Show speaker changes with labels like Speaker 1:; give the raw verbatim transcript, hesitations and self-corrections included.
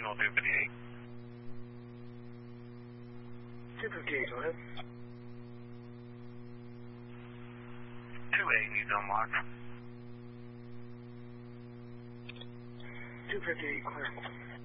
Speaker 1: Terminal two fifty-eight.
Speaker 2: two fifty-eight, go ahead.
Speaker 1: two eight needs unlock.
Speaker 2: two fifty-eight, clear.